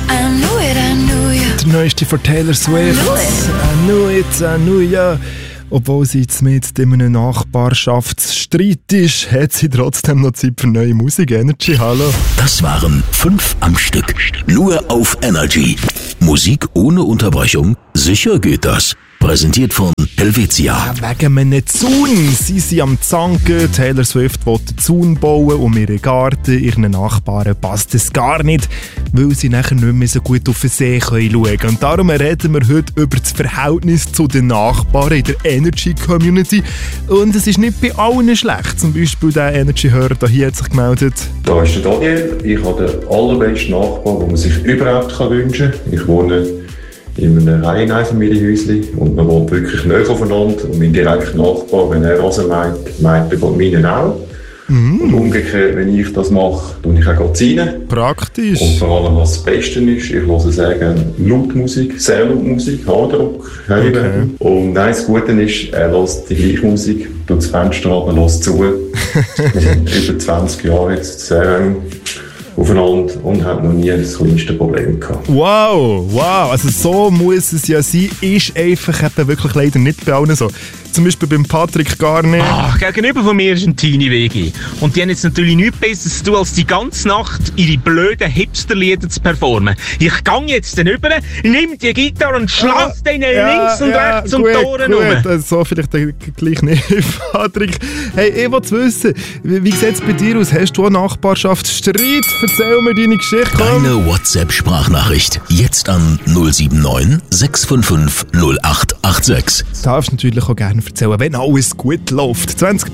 Der neueste von Taylor Swift. I knew ya. Obwohl sie jetzt mit in einem Nachbarschaftsstreit ist, hat sie trotzdem noch Zeit für neue Musik. Energy, hallo. Das waren 5 am Stück. Nur auf Energy. Musik ohne Unterbrechung? Sicher geht das. Präsentiert von Helvetia. Ja, wegen einem Zaun sind sie am Zanken. Taylor Swift will einen Zaun bauen um ihren Garten. Ihren Nachbarn passt es gar nicht, weil sie nachher nicht mehr so gut auf den See schauen können. Und darum reden wir heute über das Verhältnis zu den Nachbarn in der Energy-Community. Und es ist nicht bei allen schlecht. Zum Beispiel der Energy-Hörer hier hat sich gemeldet. Da ist der Daniel. Ich habe den allerbesten Nachbar, den man sich überhaupt wünschen kann. Ich wohne in einem Reiheneinfamilienhäuschen und man wohnt wirklich nahe aufeinander. Und mein direkter Nachbar, wenn er Rasen meint er von meinen auch. Und umgekehrt, wenn ich das mache, tue ich auch rein. Praktisch. Und vor allem, was das Beste ist, ich höre sehr gerne Lautmusik, sehr Lautmusik, Hardrock, Heavy Metal. Und nein, das Gute ist, er hört die gleiche Musik, tut das Fenster ab und hört zu. Wir sind über 20 Jahre jetzt sehr eng aufeinander und haben noch nie das kleinste Problem gehabt. Wow, also so muss es ja sein, ist einfach eben wirklich leider nicht bei allen so. Zum Beispiel beim Patrick gar nicht. Gegenüber von mir ist ein Teenie-WG. Und die haben jetzt natürlich nichts Besseres zu tun, als die ganze Nacht ihre blöden Hipster-Lieder zu performen. Ich gang jetzt dann rüber, nimm die Gitarre und schlag denen links und rechts um die Ohren rum. So vielleicht gleich nicht, Patrick. Hey, ich wollte wissen, wie sieht es bei dir aus? Hast du einen Nachbarschaftsstreit? Erzähl mir deine Geschichte. Deine WhatsApp-Sprachnachricht jetzt an 079 655 0886. Du darfst natürlich auch gerne erzählen, wenn alles gut läuft. 20